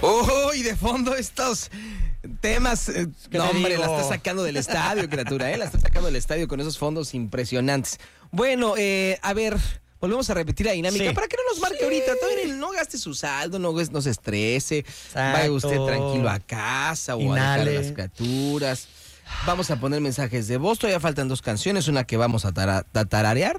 Y de fondo estos temas, no, hombre, la está sacando del estadio, criatura, la está sacando del estadio con esos fondos impresionantes. Bueno, a ver, volvemos a repetir la dinámica para que no nos marque ahorita. Todavía no gaste su saldo, no se estrese. Exacto. Vaya usted tranquilo a casa o a dejar a las criaturas. Vamos a poner mensajes de voz. Todavía faltan 2 canciones, una que vamos a tararear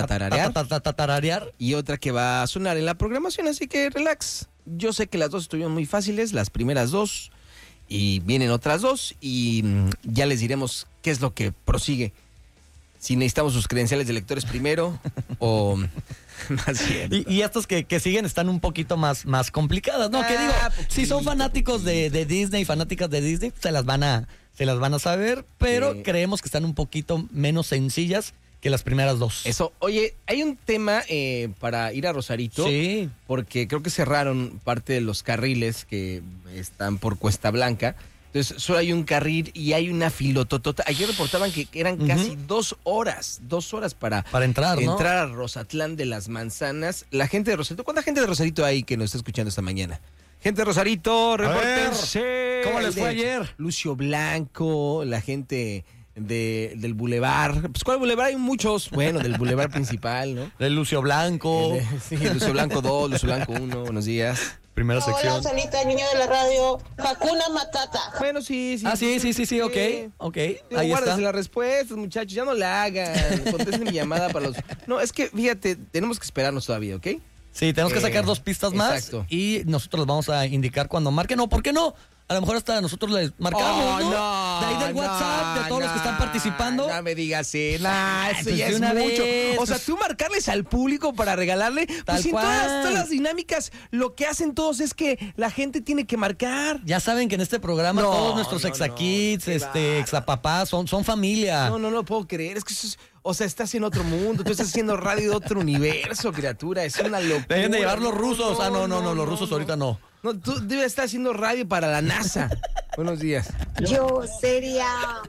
y otra que va a sonar en la programación, así que relax. Yo sé que las 2 estuvieron muy fáciles, las primeras 2, y vienen otras 2 y ya les diremos qué es lo que prosigue. Si necesitamos sus credenciales de lectores primero o más bien. Y estos que siguen están un poquito más complicadas, ¿no? Que digo, si son fanáticos de Disney, fanáticas de Disney, se las van a saber, pero creemos que están un poquito menos sencillas que las primeras 2. Eso, oye, hay un tema para ir a Rosarito. Sí. Porque creo que cerraron parte de los carriles que están por Cuesta Blanca. Entonces, solo hay un carril y hay una filototota. Ayer reportaban que eran casi 2 horas para entrar, ¿no? Entrar a Rosatlán de las Manzanas. La gente de Rosarito, ¿cuánta gente de Rosarito hay que nos está escuchando esta mañana? Gente de Rosarito, repórtense. ¿Cómo les fue ayer? Lucio Blanco, la gente del Boulevard. Pues, ¿cuál Boulevard? Hay muchos. Bueno, del Boulevard principal, ¿no? Del Lucio Blanco. Sí, Lucio Blanco 2, Lucio Blanco 1. Buenos días. Primera sección. Hola, Solita, el niño de la radio. Hakuna Matata. Bueno, sí. Sí, ok. Ahí Guárdense está. las respuestas, muchachos. Ya no la hagan. Contesten mi llamada para los... No, es que, fíjate, tenemos que esperarnos todavía, ¿ok? Sí, tenemos que sacar 2 pistas más. Exacto. Y nosotros les vamos a indicar cuando marquen. No, ¿por qué no? A lo mejor hasta nosotros les marcamos, ¿no? De ahí del WhatsApp, de todos los que están participando. No me digas eso, pues ya de es una mucho. vez, O sea, pues, tú marcarles al público para regalarle. Tal Pues en cual. todas las dinámicas, lo que hacen todos es que la gente tiene que marcar. Ya saben que en este programa No, todos nuestros no, exakids, qué bárbaro. exapapás, son familia. No lo puedo creer. Es que eso es... O sea, estás en otro mundo, tú estás haciendo radio de otro universo, criatura. Es una locura. Dejen de llevar los rusos. No, los rusos ahorita no. No, tú debes estar haciendo radio para la NASA. Buenos días. Yo sería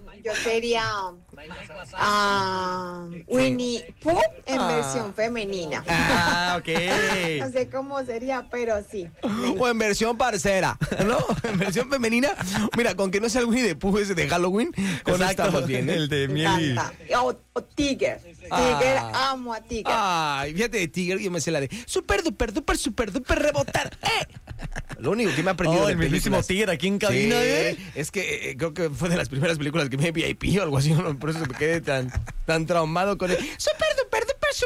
Winnie Pooh en versión femenina. Ok. No sé cómo sería, pero sí. O en versión parcera, ¿no? En versión femenina. Mira, con que no sea el Winnie the Pooh ese de Halloween, con eso estamos bien, ¿eh? El de miel. O Tiger. Tiger, amo a Tiger. Ay, fíjate de Tiger, yo me sé la de super duper rebotar. Lo único que me ha aprendido de el mismísimo películas. Tiger aquí en cabina, Sí, es que creo que fue de las primeras películas que me VIP o algo así, ¿no? Por eso me quedé tan traumado con el super duper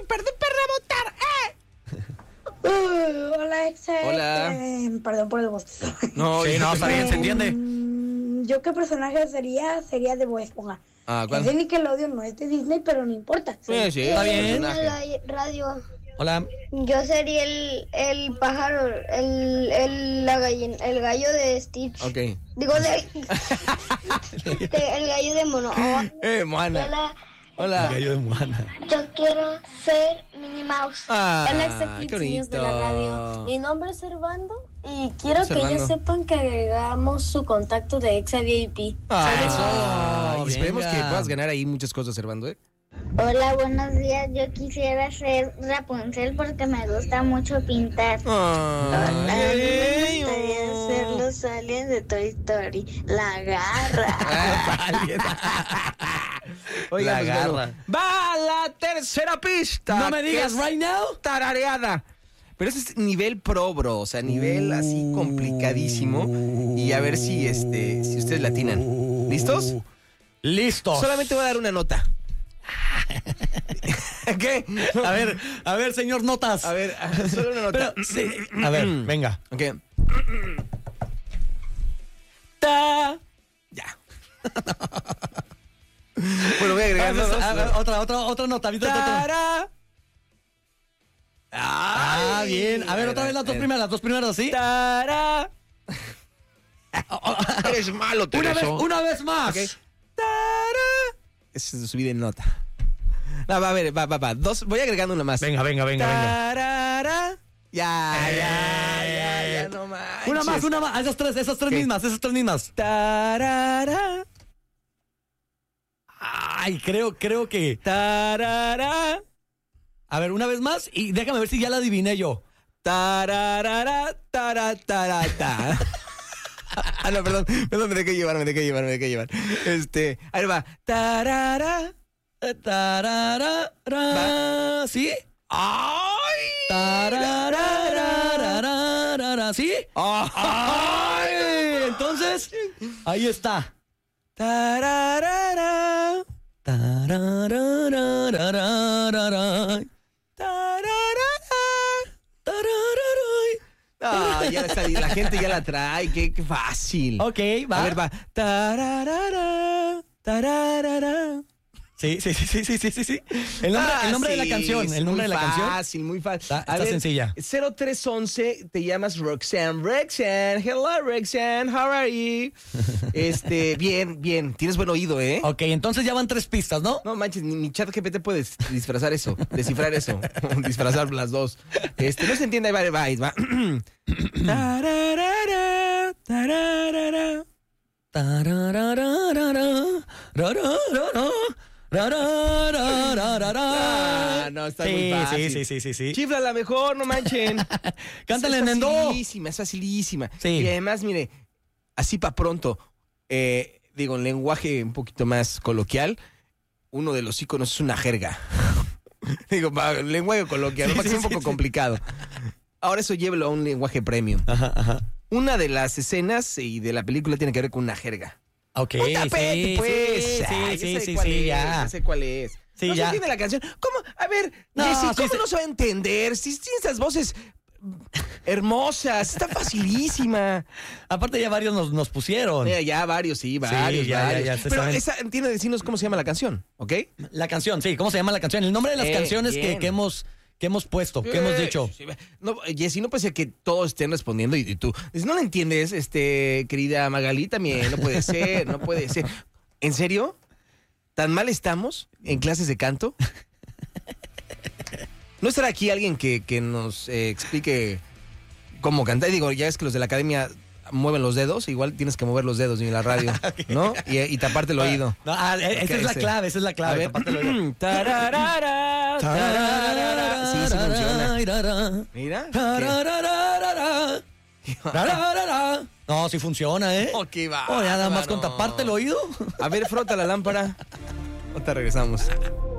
rebotar. Hola, Excel. Hola. Perdón por el voz. No, Sí, no, está bien, se entiende. ¿Yo qué personaje sería? Sería de Bob Esponja. ¿cuál? Es de Nickelodeon, no es de Disney, pero no importa. Sí, está bien. Radio. Hola. Yo sería el pájaro, el gallo de Stitch. Ok. Digo, el gallo de Mono. Moana. Hola. Gallo de Moana. Yo quiero ser Minnie Mouse. Hola, qué bonito. Mi nombre es Servando y quiero que Servando. ellos sepan que agregamos su contacto de Exa VIP. Esperemos venga. que puedas ganar ahí muchas cosas, Servando, ¿eh? Hola, buenos días. Yo quisiera ser Rapunzel porque me gusta mucho pintar. A mí me gustaría ser los aliens de Toy Story. La garra. Oiga, La pues, garra. bueno, va la tercera pista. No me que digas es right now. tarareada. Pero ese es nivel pro, bro. O sea, nivel así complicadísimo. Y a ver si ustedes la atinan. ¿Listos? Listo. Solamente voy a dar una nota. ¿Qué? A ver, señor Notas. A ver, solo una nota. Pero, sí. A ver, venga. Ok. Ya. Bueno, voy a agregar A ver, otra nota. Bien. A ver, otra vez las dos primeras, ¿sí? Eres malo, Una vez más. Ok. Ese es subir en nota. No, va, a ver, va. Voy agregando una más. Venga. Tarara. Ya, no manches. Una más. Esas tres mismas. Tarara. Ay, creo que. Tarara. A ver, una vez más y déjame ver si ya la adiviné yo. Tararara, taratarata. Ah, no, perdón, me dejé llevar. Ahí va. Tarara. Tararara, ¿sí? ¡Ay! Tararara, ¿sí? ¡Ay! Entonces, ahí está. Tararara. Tararara, Tararara. Ah, ya está, la gente ya la trae, qué fácil. Ok, va. A ver, va. Tararara, tararara. Sí. El nombre de la canción. El nombre de la canción. Muy fácil. Está sencilla. 0311, te llamas Roxanne. Hello Roxanne, how are you? Bien. Tienes buen oído, ¿eh? Ok, entonces ya van 3 pistas, ¿no? No manches, ni ChatGPT puede descifrar eso. Disfrazar las dos. No se entiende, ahí va. Tararara, tararara. No, está muy fácil. Sí. Chifla la mejor, no manchen. Cántale en Es do. facilísima. Sí. Y además, mire, así para pronto, digo, en lenguaje un poquito más coloquial, uno de los iconos es una jerga. Digo, para lenguaje coloquial, es un poco complicado. Ahora eso llévelo a un lenguaje premium. Ajá. Una de las escenas y de la película tiene que ver con una jerga. Ok, Un tapete, pues. Sí, ya. Ya sé cuál es. Sí, no ya. se entiende la canción. ¿Cómo? A ver, No, Jessy, sí, ¿cómo sí. no se va a entender? Si tiene esas voces hermosas, está facilísima. Aparte ya varios nos pusieron. Ya varios. Ya, Pero saben. esa, entiende decirnos cómo se llama la canción, ¿ok? La canción, sí, ¿cómo se llama la canción? El nombre de las canciones bien. que hemos puesto, que hemos dicho. Sí, no, Jessy, no puede ser que todos estén respondiendo y tú. ¿No la entiendes, querida Magalí? También, no puede ser. ¿En serio? ¿Tan mal estamos en clases de canto? ¿No estará aquí alguien que nos explique cómo cantar? Digo, ya es que los de la academia mueven los dedos, igual tienes que mover los dedos en la radio, ¿no? Y taparte el oído. No, esa es la clave, A ver. taparte el oído. Tararara, tararara. Sí, funciona. Mira. No, sí funciona, ¿eh? Oh, qué va. Ya nada más con taparte el oído. A ver, frota la lámpara. Ahorita regresamos.